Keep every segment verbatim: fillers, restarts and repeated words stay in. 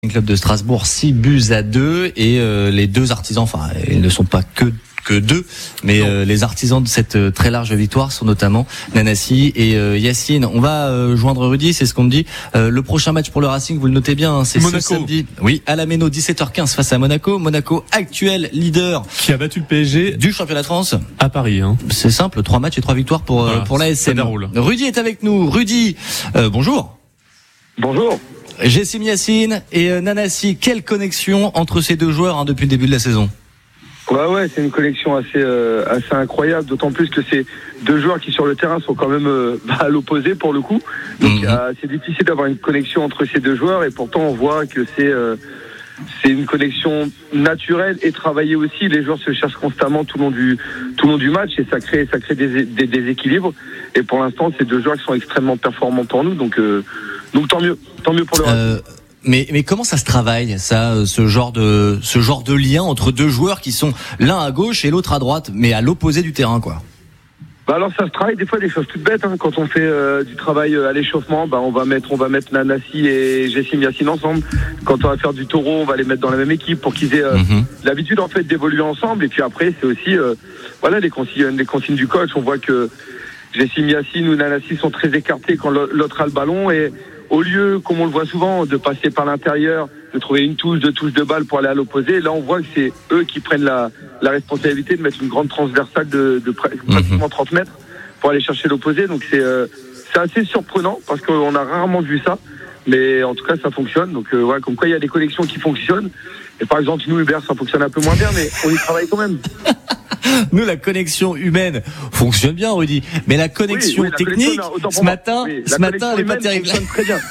Club de Strasbourg, six buts à deux, et euh, les deux artisans, enfin ils ne sont pas que que deux, mais euh, les artisans de cette euh, très large victoire sont notamment Nanassi et euh, Yacine. On va euh, joindre Rudy, c'est ce qu'on me dit. Euh, le prochain match pour le Racing, vous le notez bien, hein, c'est Monaco. Ce samedi. Oui, à la Méno, dix-sept heures quinze face à Monaco. Monaco, actuel leader qui a battu le P S G du championnat de France à Paris. Hein. C'est simple, trois matchs et trois victoires pour voilà, pour l'A S M. Rudy est avec nous. Rudy, euh, bonjour. Bonjour. Jessim Yacine et Nanassi, quelle connexion entre ces deux joueurs hein, depuis le début de la saison? Ouais, ouais, c'est une connexion assez, euh, assez incroyable, d'autant plus que c'est deux joueurs qui sur le terrain sont quand même euh, à l'opposé pour le coup. Donc mm-hmm. euh, c'est difficile d'avoir une connexion entre ces deux joueurs et pourtant on voit que c'est euh, c'est une connexion naturelle et travaillée aussi. Les joueurs se cherchent constamment tout le long du tout le long du match et ça crée ça crée des, des déséquilibres. Et pour l'instant, c'est deux joueurs qui sont extrêmement performants pour nous, donc euh, donc tant mieux, tant mieux pour le euh... reste. Mais, mais comment ça se travaille, ça, ce genre de, ce genre de lien entre deux joueurs qui sont l'un à gauche et l'autre à droite, mais à l'opposé du terrain, quoi? Bah alors ça se travaille des fois des choses toutes bêtes. Hein. Quand on fait euh, du travail à l'échauffement, bah on va mettre, on va mettre Nanassi et Jessim Yacine ensemble. Quand on va faire du taureau, on va les mettre dans la même équipe pour qu'ils aient euh, mm-hmm. l'habitude en fait d'évoluer ensemble. Et puis après, c'est aussi, euh, voilà, les consignes, les consignes du coach. On voit que Jessim Yacine ou Nanassi sont très écartés quand l'autre a le ballon et au lieu, comme on le voit souvent, de passer par l'intérieur, de trouver une touche, deux touches de balle pour aller à l'opposé, là on voit que c'est eux qui prennent la, la responsabilité de mettre une grande transversale de, de pratiquement trente mètres pour aller chercher l'opposé. Donc c'est, euh, c'est assez surprenant parce qu'on a rarement vu ça, mais en tout cas ça fonctionne. Donc euh, ouais, comme quoi il y a des connexions qui fonctionnent. Et par exemple nous Hubert ça fonctionne un peu moins bien, mais on y travaille quand même. Nous, la connexion humaine fonctionne bien, Rudy, mais la connexion oui, oui, la technique, connexion, ce matin, oui, ce matin, elle n'est pas terrible. Fonctionne très bien.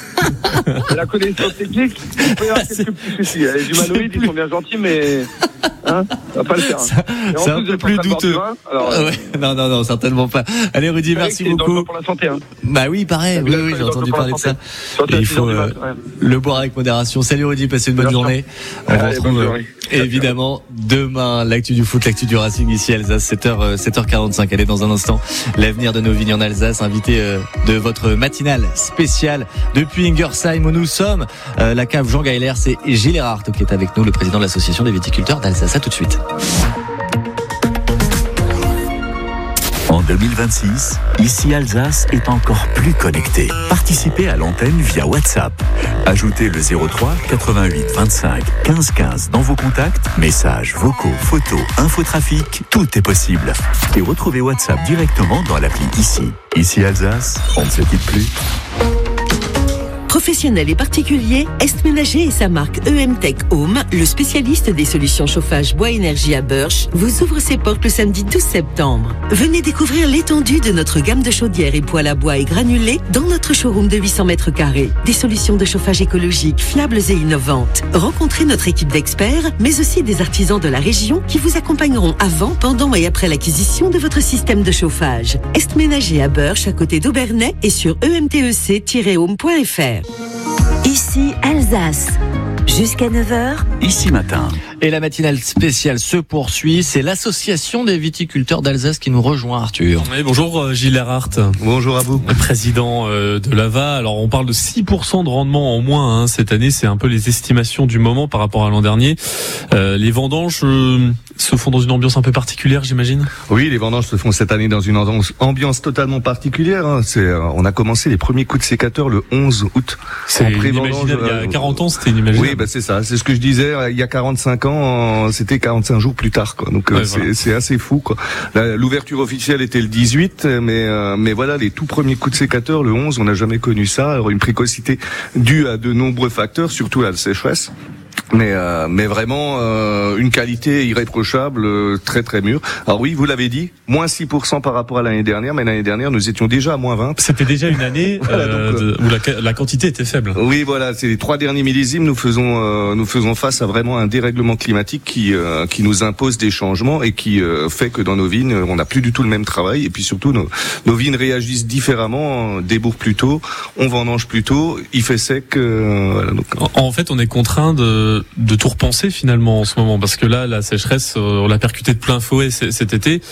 La connexion technique, il peut y avoir quelques petits soucis. Les humanoïdes, ils sont bien gentils, mais hein, ça va pas le faire. Hein. C'est un peu plus douteux. Vin, alors, euh... ouais, non, non, non, certainement pas. Allez, Rudy, merci beaucoup. Pour la santé. Hein. Bah oui, pareil. Oui, oui, j'ai entendu parler de ça. Et il faut euh, le boire avec modération. Salut, Rudy, passez une bonne journée. On se retrouve évidemment demain. L'actu du foot, l'actu du Racing ici à Alsace, sept heures, sept heures quarante-cinq. Allez, dans un instant, l'avenir de nos vignes en Alsace, invité euh, de votre matinale spéciale depuis Ingersheim où nous sommes. Euh, la cave Jean Gaillard, c'est Gilles Erhardt qui est avec nous, le président de l'association des viticulteurs d'Alsace. À tout de suite. En deux mille vingt-six, ici Alsace est encore plus connectée. Participez à l'antenne via WhatsApp. Ajoutez le zéro trois quatre-vingt-huit vingt-cinq quinze quinze dans vos contacts. Messages, vocaux, photos, infotrafic, tout est possible. Et retrouvez WhatsApp directement dans l'appli Ici. Ici Alsace, on ne se quitte plus. Professionnels et particuliers, Est Ménager et sa marque E M Tech Home, le spécialiste des solutions chauffage bois énergie à Burch, vous ouvre ses portes le samedi douze septembre. Venez découvrir l'étendue de notre gamme de chaudières et poêles à bois et granulés dans notre showroom de huit cents mètres carrés. Des solutions de chauffage écologiques, fiables et innovantes. Rencontrez notre équipe d'experts, mais aussi des artisans de la région qui vous accompagneront avant, pendant et après l'acquisition de votre système de chauffage. Est Ménager à Burch, à côté d'Aubernais et sur e m t e c tiret home point f r. Ici Alsace, jusqu'à neuf heures. Ici matin. Et la matinale spéciale se poursuit. C'est l'association des viticulteurs d'Alsace qui nous rejoint, Arthur. Oui, bonjour Gilles Erhardt. Bonjour à vous. Président de l'A V A. Alors on parle de six pour cent de rendement en moins hein, cette année. C'est un peu les estimations du moment par rapport à l'an dernier. Euh, les vendanges euh, se font dans une ambiance un peu particulière, j'imagine. Oui, les vendanges se font cette année dans une ambiance totalement particulière. Hein. C'est, euh, on a commencé les premiers coups de sécateur le onze août. C'est inimaginable. Il y a quarante ans, c'était inimaginable. Oui, bah c'est ça. C'est ce que je disais. Il y a quarante-cinq ans, c'était quarante-cinq jours plus tard, quoi. Donc ouais, c'est, voilà. c'est assez fou, quoi. La, l'ouverture officielle était le dix-huit, mais euh, mais voilà, les tout premiers coups de sécateur, le onze, on n'a jamais connu ça. Alors une précocité due à de nombreux facteurs, surtout à la sécheresse. Mais euh, mais vraiment euh, une qualité irréprochable, euh, très très mûre. Alors oui, vous l'avez dit, moins six pour cent par rapport à l'année dernière, mais l'année dernière nous étions déjà à moins vingt. C'était déjà une année voilà, euh, donc, euh, où la, la quantité était faible. Oui, voilà, c'est les trois derniers millésimes. Nous faisons euh, nous faisons face à vraiment un dérèglement climatique qui euh, qui nous impose des changements et qui euh, fait que dans nos vignes on n'a plus du tout le même travail et puis surtout nos nos vignes réagissent différemment, on débourre plus tôt, on vendange plus tôt, il fait sec. Euh, voilà, donc, en, en fait, on est contraint de de tout repenser finalement en ce moment parce que là la sécheresse on l'a percutée de plein fouet cet été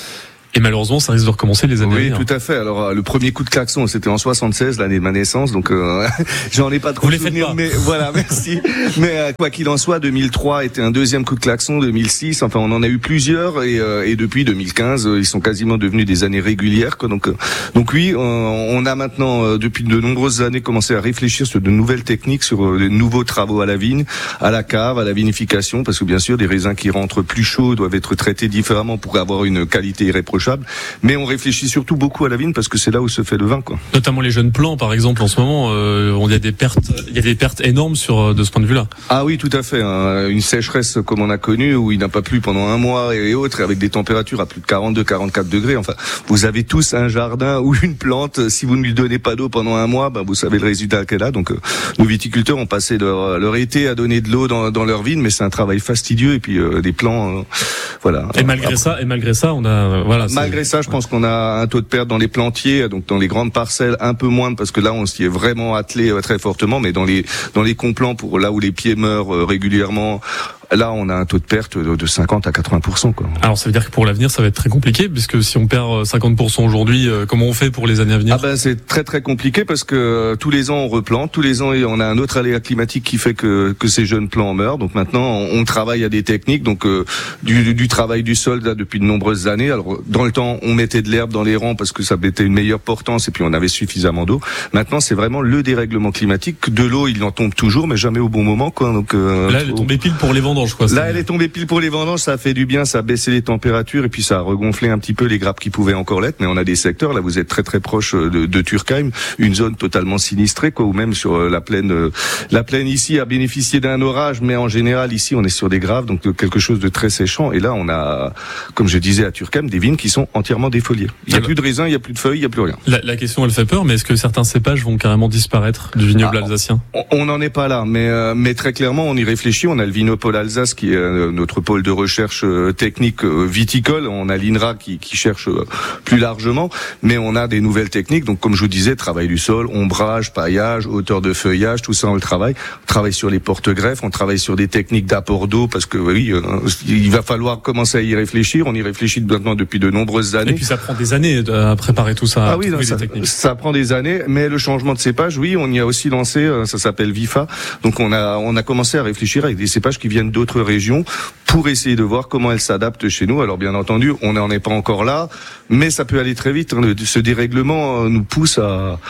Et malheureusement, ça risque de recommencer les années à venir. Oui, tout à fait. Alors, le premier coup de klaxon, c'était en soixante-seize, l'année de ma naissance, donc euh, j'en ai pas trop de souvenir, mais voilà, merci. Mais euh, quoi qu'il en soit, deux mille trois était un deuxième coup de klaxon, deux mille six, enfin, on en a eu plusieurs, et, euh, et depuis deux mille quinze, euh, ils sont quasiment devenus des années régulières, quoi. Donc, euh, donc oui, euh, on a maintenant, euh, depuis de nombreuses années, commencé à réfléchir sur de nouvelles techniques, sur euh, de nouveaux travaux à la vigne, à la cave, à la vinification, parce que bien sûr, des raisins qui rentrent plus chauds doivent être traités différemment pour avoir une qualité irréprochable. Mais on réfléchit surtout beaucoup à la vigne parce que c'est là où se fait le vin, quoi. Notamment les jeunes plants, par exemple, en ce moment, euh, il y a des pertes, il y a des pertes énormes sur de ce point de vue-là. Ah oui, tout à fait. Hein. Une sécheresse comme on a connu, où il n'a pas plu pendant un mois et autres, avec des températures à plus de quarante-deux, quarante-quatre degrés. Enfin, vous avez tous un jardin ou une plante. Si vous ne lui donnez pas d'eau pendant un mois, ben vous savez le résultat qu'elle a. Donc, euh, nos viticulteurs ont passé leur, leur été à donner de l'eau dans, dans leur vigne, mais c'est un travail fastidieux. Et puis euh, des plants, euh, voilà. Et malgré Après, ça, et malgré ça, on a, euh, voilà. Malgré ça, je pense qu'on a un taux de perte dans les plantiers, donc dans les grandes parcelles, un peu moins parce que là, on s'y est vraiment attelé très fortement, mais dans les dans les complants, pour là où les pieds meurent euh, régulièrement, là, on a un taux de perte de cinquante à quatre-vingts pour cent, quoi. Alors, ça veut dire que pour l'avenir, ça va être très compliqué, puisque si on perd cinquante pour cent aujourd'hui, euh, comment on fait pour les années à venir? Ah ben, c'est très très compliqué parce que euh, tous les ans on replante, tous les ans on a un autre aléa climatique qui fait que que ces jeunes plants meurent. Donc maintenant, on, on travaille à des techniques, donc euh, du, du travail du sol là depuis de nombreuses années. Alors dans le temps, on mettait de l'herbe dans les rangs parce que ça mettait une meilleure portance et puis on avait suffisamment d'eau. Maintenant, c'est vraiment le dérèglement climatique. De l'eau, il en tombe toujours, mais jamais au bon moment, quoi. Donc euh, là, elle est tombée pile pour les vendanges, quoi. Là, elle est tombée pile pour les vendanges. Ça a fait du bien, ça a baissé les températures et puis ça a regonflé un petit peu les grappes qui pouvaient encore l'être. Mais on a des secteurs là, vous êtes très très proche de, de Turckheim, une zone totalement sinistrée, quoi, ou même sur la plaine. La plaine ici a bénéficié d'un orage, mais en général ici on est sur des graves, donc quelque chose de très séchant. Et là, on a, comme je disais à Turckheim, des vignes qui sont entièrement défoliées. Il n'y a plus de raisins, il n'y a plus de feuilles, il n'y a plus rien. La, la question, elle fait peur, mais est-ce que certains cépages vont carrément disparaître du vignoble ah, alsacien? On n'en est pas là, mais euh, mais très clairement, on y réfléchit. On a le Vinopole Alsace qui est euh, notre pôle de recherche euh, technique euh, viticole. On a l'INRA qui, qui cherche euh, plus largement, mais on a des nouvelles techniques. Donc, comme je vous disais, travail du sol, ombrage, paillage, hauteur de feuillage, tout ça on le travaille. On travaille sur les porte-greffes, on travaille sur des techniques d'apport d'eau parce que oui, euh, il va falloir commencer à y réfléchir. On y réfléchit maintenant depuis de nombreuses années. Et puis ça prend des années à préparer tout ça. Ah oui, non, ça, ça prend des années, mais le changement de cépage, oui, on y a aussi lancé, ça s'appelle VIFA. Donc on a on a commencé à réfléchir avec des cépages qui viennent d'autres régions pour essayer de voir comment elles s'adaptent chez nous. Alors bien entendu, on n'en est pas encore là, mais ça peut aller très vite. Ce dérèglement nous pousse à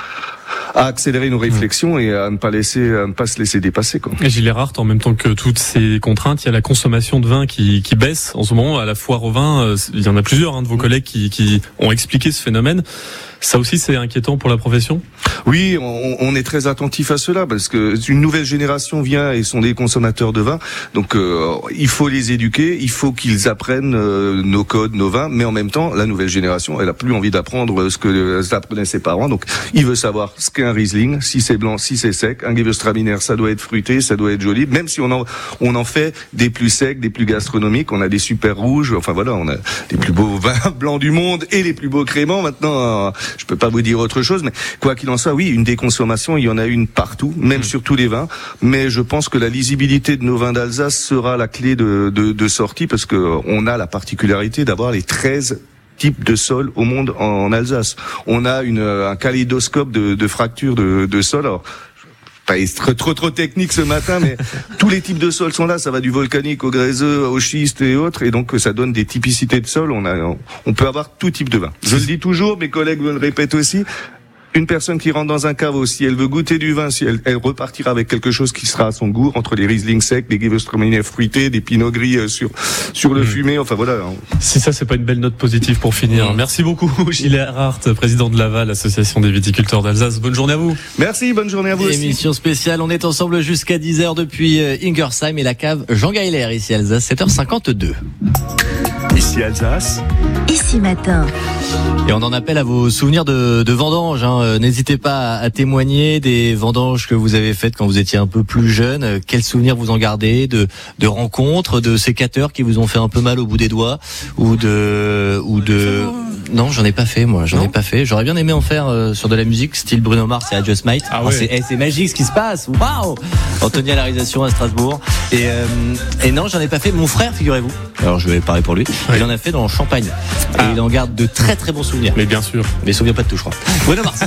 à accélérer nos réflexions et à ne pas laisser, à ne pas se laisser dépasser, quoi. Et Gilles Erhardt, en même temps que toutes ces contraintes, il y a la consommation de vin qui, qui baisse en ce moment à la foire au vin. Il y en a plusieurs hein, de vos collègues qui, qui ont expliqué ce phénomène. Ça aussi, c'est inquiétant pour la profession? Oui, on, on est très attentif à cela parce que une nouvelle génération vient et sont des consommateurs de vin. Donc, euh, il faut les éduquer, il faut qu'ils apprennent euh, nos codes, nos vins, mais en même temps, la nouvelle génération, elle a plus envie d'apprendre ce que apprenaient ses parents. Donc, il veut savoir ce qu'est un Riesling, si c'est blanc, si c'est sec. Un Gewürztraminer, ça doit être fruité, ça doit être joli. Même si on en, on en fait des plus secs, des plus gastronomiques, on a des super rouges. Enfin voilà, on a les plus beaux vins blancs du monde et les plus beaux créments. Maintenant, euh, je peux pas vous dire autre chose, mais quoi qu'il en soit, oui, une déconsommation, il y en a une partout, même mmh. sur tous les vins. Mais je pense que la lisibilité de nos vins d'Alsace sera la clé de, de, de sortie parce que on a la particularité d'avoir les treize types de sols au monde en Alsace. On a une, un kaléidoscope de, de fractures de, de sol. Alors, pas être trop trop technique ce matin, mais tous les types de sols sont là. Ça va du volcanique au gréseux, au schiste et autres, et donc ça donne des typicités de sol. On a, on peut avoir tout type de vin. Je le dis toujours, mes collègues me le répètent aussi. Une personne qui rentre dans un caveau, si elle veut goûter du vin, si elle, elle repartira avec quelque chose qui sera à son goût, entre les Riesling secs, des Gewürztraminer fruités, des Pinot Gris sur sur le mmh. fumé, enfin voilà. Si ça, c'est pas une belle note positive pour finir. Mmh. Merci beaucoup, Gilles Erhardt, président de l'A V A, l'association des viticulteurs d'Alsace. Bonne journée à vous. Merci, bonne journée à vous aussi. Émission spéciale, on est ensemble jusqu'à dix heures depuis Ingersheim et la cave Jean Geiler, ici à Alsace, sept heures cinquante-deux. Ici Alsace. Ici matin. Et on en appelle à vos souvenirs de, de vendanges. Hein. N'hésitez pas à, à témoigner des vendanges que vous avez faites quand vous étiez un peu plus jeune. Quels souvenirs vous en gardez de, de rencontres, de sécateurs qui vous ont fait un peu mal au bout des doigts, ou de, ou de. Non, j'en ai pas fait, moi. J'en non. ai pas fait. J'aurais bien aimé en faire euh, sur de la musique, style Bruno Mars et I Just Might. Ah ouais. c'est, hey, c'est magique ce qui se passe. Waouh. Anthony à la réalisation à Strasbourg. Et, euh, et non, j'en ai pas fait. Mon frère, figurez-vous. Alors je vais parler pour lui. Ouais. Il en a fait dans Champagne. et ah. il en garde de très très bons souvenirs. Mais bien sûr. Mais il ne se souvient pas de tout, je crois. Bruno Mars.